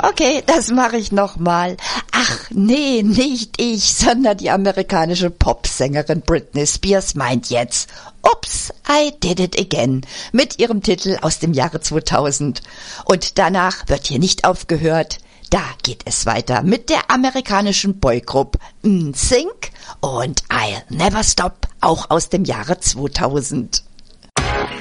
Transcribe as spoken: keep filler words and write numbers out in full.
Okay, das mache ich nochmal. Ach, nee, nicht ich, sondern die amerikanische Popsängerin Britney Spears meint jetzt Oops, I Did It Again mit ihrem Titel aus dem Jahre zweitausend. Und danach wird hier nicht aufgehört. Da geht es weiter mit der amerikanischen Boygroup N Sync und I'll Never Stop, auch aus dem Jahre zweitausend.